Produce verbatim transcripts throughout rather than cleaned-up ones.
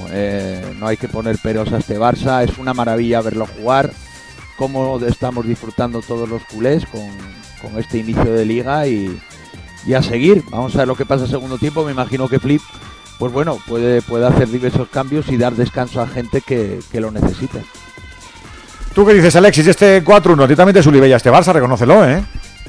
eh, no hay que poner peros a este Barça, es una maravilla verlo jugar, cómo estamos disfrutando todos los culés con, con este inicio de liga y, y a seguir. Vamos a ver lo que pasa el segundo tiempo. Me imagino que Flip, pues bueno, puede, puede hacer diversos cambios y dar descanso a gente que, que lo necesite. ¿Tú qué dices, Alexis? Este cuatro uno, a ti también te sulibella este Barça, reconócelo, ¿eh?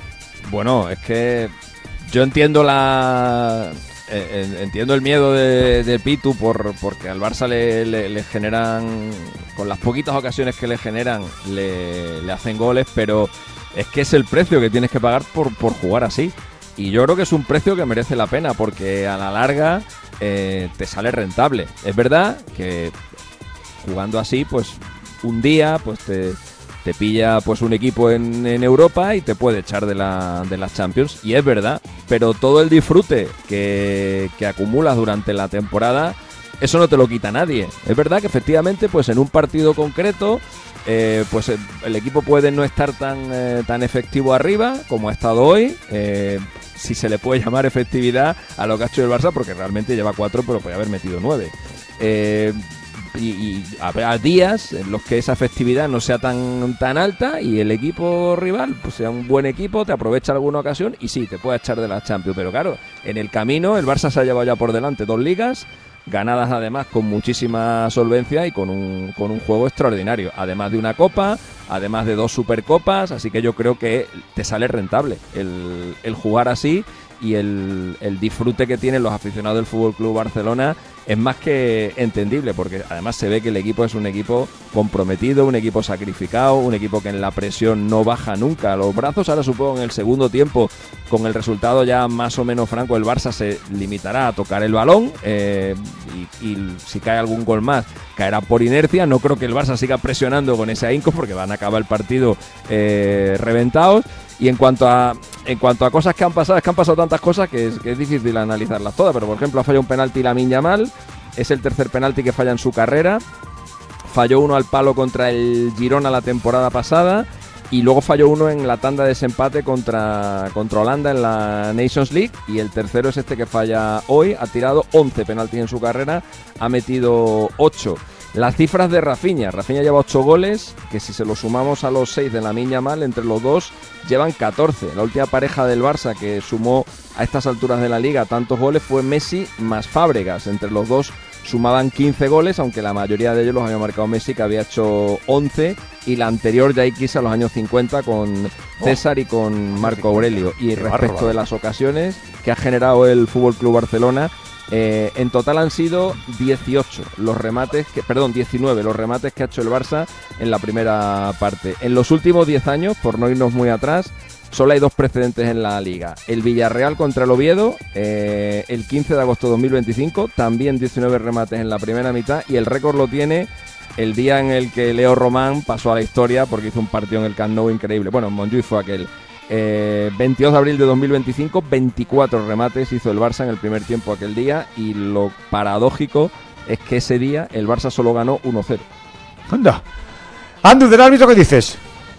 Bueno, es que yo entiendo la... Eh, entiendo el miedo de, de Pitu por porque al Barça le, le, le generan, con las poquitas ocasiones que le generan, le, le hacen goles, pero es que es el precio que tienes que pagar por, por jugar así. Y yo creo que es un precio que merece la pena, porque a la larga eh, te sale rentable. Es verdad que jugando así, pues un día pues te... te pilla pues un equipo en, en Europa y te puede echar de, la, de las Champions, y es verdad, pero todo el disfrute que, que acumulas durante la temporada, eso no te lo quita nadie. Es verdad que efectivamente pues en un partido concreto eh, pues el, el equipo puede no estar tan, eh, tan efectivo arriba como ha estado hoy, eh, si se le puede llamar efectividad a lo que ha hecho el Barça, porque realmente lleva cuatro pero puede haber metido nueve. eh, Y, y habrá días en los que esa efectividad no sea tan tan alta y el equipo rival pues sea un buen equipo, te aprovecha alguna ocasión y sí, te puede echar de la Champions. Pero claro, en el camino el Barça se ha llevado ya por delante dos ligas, ganadas además con muchísima solvencia y con un, con un juego extraordinario, además de una copa, además de dos supercopas, así que yo creo que te sale rentable el, el jugar así. Y el, el disfrute que tienen los aficionados del F C Barcelona es más que entendible, porque además se ve que el equipo es un equipo comprometido, un equipo sacrificado, un equipo que en la presión no baja nunca los brazos. Ahora supongo en el segundo tiempo, con el resultado ya más o menos franco, el Barça se limitará a tocar el balón eh, y, y si cae algún gol más caerá por inercia. No creo que el Barça siga presionando con ese ahínco, porque van a acabar el partido eh, reventados. Y en cuanto a en cuanto a cosas que han pasado, es que han pasado tantas cosas que es, que es difícil analizarlas todas. Pero por ejemplo, ha fallado un penalti Lamine Yamal, es el tercer penalti que falla en su carrera. Falló uno al palo contra el Girona la temporada pasada y luego falló uno en la tanda de desempate contra, contra Holanda en la Nations League, y el tercero es este que falla hoy. Ha tirado once penaltis en su carrera, ha metido ocho. Las cifras de Rafinha, Rafinha lleva ocho goles, que si se lo sumamos a los seis de Lamine Yamal, entre los dos llevan catorce. La última pareja del Barça que sumó a estas alturas de la Liga tantos goles fue Messi más Fábregas. Entre los dos sumaban quince goles, aunque la mayoría de ellos los había marcado Messi, que había hecho once, y la anterior ya quizá a los años cincuenta con César y con Marco Aurelio. Y respecto de las ocasiones que ha generado el F C Barcelona, Eh, en total han sido dieciocho los remates, que, perdón, diecinueve los remates que ha hecho el Barça en la primera parte. En los últimos diez años, por no irnos muy atrás, solo hay dos precedentes en la Liga. El Villarreal contra el Oviedo, eh, el quince de agosto de dos mil veinticinco, también diecinueve remates en la primera mitad, y el récord lo tiene el día en el que Leo Román pasó a la historia porque hizo un partido en el Camp Nou increíble. Bueno, en Montjuïc fue aquel. Eh, veintidós de abril de dos mil veinticinco, veinticuatro remates hizo el Barça en el primer tiempo aquel día, y lo paradójico es que ese día el Barça solo ganó uno cero. Anda. Andrew, del árbitro, ¿qué dices?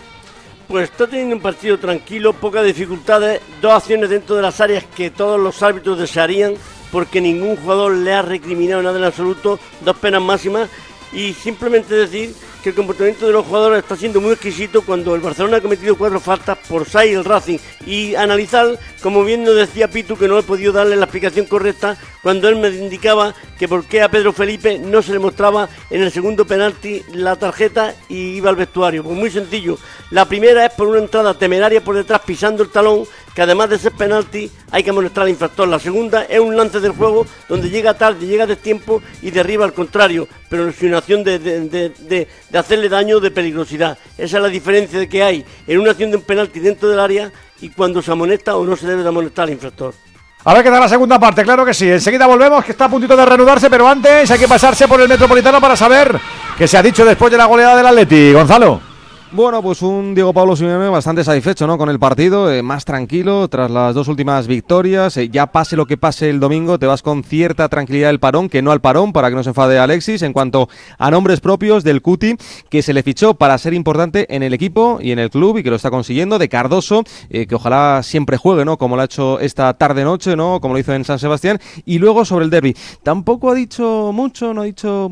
Pues está teniendo un partido tranquilo, pocas dificultades, dos acciones dentro de las áreas que todos los árbitros desearían, porque ningún jugador le ha recriminado nada en absoluto, dos penas máximas, y simplemente decir que el comportamiento de los jugadores está siendo muy exquisito cuando el Barcelona ha cometido cuatro faltas por seis el Racing, y analizar, como bien nos decía Pitu, que no he podido darle la explicación correcta cuando él me indicaba que por qué a Pedro Felipe no se le mostraba en el segundo penalti la tarjeta y iba al vestuario. Pues muy sencillo, la primera es por una entrada temeraria por detrás pisando el talón, que además de ser penalti hay que amonestar al infractor. La segunda es un lance del juego donde llega tarde, llega de tiempo y derriba al contrario, pero sin una acción de, de, de, de, de hacerle daño, de peligrosidad. Esa es la diferencia de que hay en una acción de un penalti dentro del área y cuando se amonesta o no se debe de amonestar al infractor. A ver qué tal la segunda parte, claro que sí. Enseguida volvemos, que está a puntito de reanudarse, pero antes hay que pasarse por el Metropolitano para saber qué se ha dicho después de la goleada del Atleti. Gonzalo. Bueno, pues un Diego Pablo Simeone bastante satisfecho, ¿no?, con el partido, eh, más tranquilo tras las dos últimas victorias. Eh, ya pase lo que pase el domingo, te vas con cierta tranquilidad del parón, que no al parón, para que no se enfade Alexis. En cuanto a nombres propios del Cuti, que se le fichó para ser importante en el equipo y en el club, y que lo está consiguiendo, de Cardoso, eh, que ojalá siempre juegue, ¿no?, como lo ha hecho esta tarde-noche, ¿no?, como lo hizo en San Sebastián. Y luego sobre el derbi, tampoco ha dicho mucho, no ha dicho